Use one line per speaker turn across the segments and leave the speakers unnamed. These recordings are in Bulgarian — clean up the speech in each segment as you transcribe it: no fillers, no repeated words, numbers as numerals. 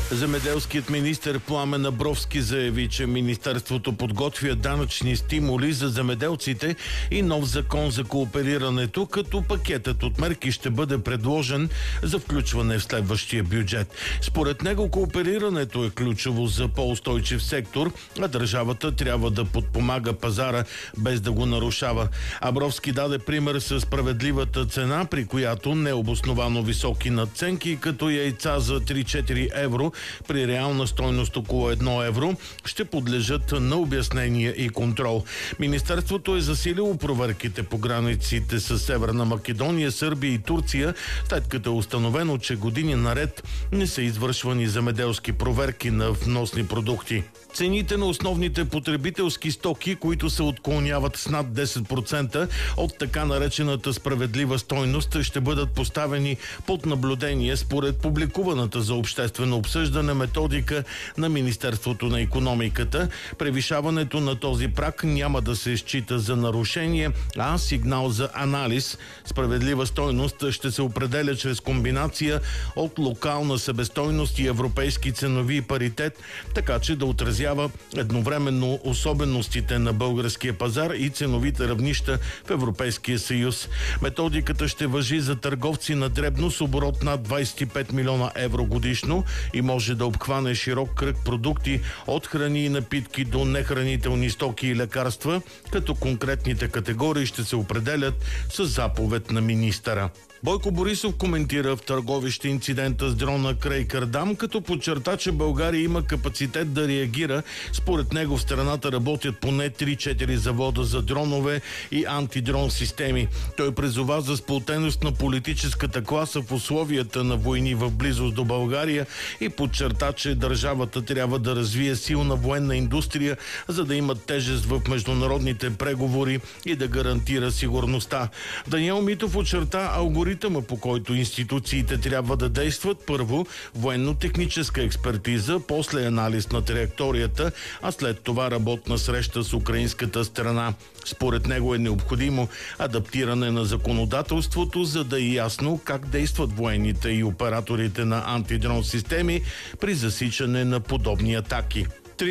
Земеделският министър Пламен Абровски заяви, че министерството подготвя данъчни стимули за земеделците и нов закон за кооперирането, като пакетът от мерки ще бъде предложен за включване в следващия бюджет. Според него кооперирането е ключово за по-устойчив сектор, а държавата трябва да подпомага пазара без да го нарушава. Абровски даде пример с справедливата цена, при която необосновано високи надценки, като яйца за 3-4 евро при реална стойност около 1 евро, ще подлежат на обяснение и контрол. Министерството е засилило проверките по границите с Северна Македония, Сърбия и Турция, след като е установено, че години наред не са извършвани земеделски проверки на вносни продукти. Цените на основните потребителски стоки, които се отклоняват с над 10% от така наречената справедлива стойност, ще бъдат поставени под наблюдение според публикуваната за обществено обсъждане методика на Министерството на икономиката. Превишаването на този праг няма да се счита за нарушение, а сигнал за анализ. Справедлива стойност ще се определя чрез комбинация от локална себестойност и европейски ценови паритет, така че да отразява едновременно особеностите на българския пазар и ценовите равнища в Европейския съюз. Методиката ще важи за търговци на дребно с оборот над 25 милиона евро годишно и може да обхване широк кръг продукти от храни и напитки до нехранителни стоки и лекарства, като конкретните категории ще се определят с заповед на министъра. Бойко Борисов коментира в Търговище инцидента с дрона край Кардам, като подчерта, че България има капацитет да реагира. Според него в страната работят поне 3-4 завода за дронове и антидрон системи. Той призова за сплотеност на политическата класа в условията на войни в близост до България и подчерта, че държавата трябва да развие силна военна индустрия, за да има тежест в международните преговори и да гарантира сигурността. Даниел Митов очерта алгоритъма, по който институциите трябва да действат. Първо, военно-техническа експертиза, после анализ на траекторията, а след това работна среща с украинската страна. Според него е необходимо адаптиране на законодателството, за да е ясно как действат военните и операторите на антидрон системи при засичане на подобни атаки.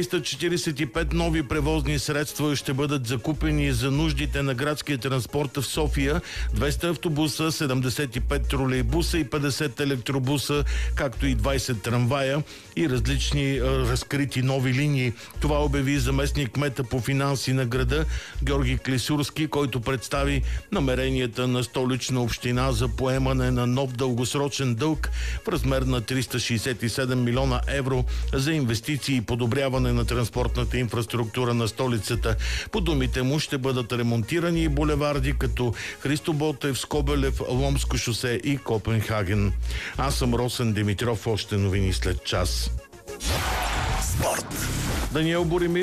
345 нови превозни средства ще бъдат закупени за нуждите на градския транспорт в София, 200 автобуса, 75 тролейбуса и 50 електробуса, както и 20 трамвая и различни разкрити нови линии. Това обяви заместник кмета по финанси на града Георги Клисурски, който представи намеренията на Столична община за поемане на нов дългосрочен дълг в размер на 367 милиона евро за инвестиции и подобряване на транспортната инфраструктура на столицата. По думите му ще бъдат ремонтирани и булеварди като Христо Ботев, Скобелев, Ломско шосе и Копенхаген. Аз съм Росен Димитров. Още новини след час.
Спорт.
Даниел Боримир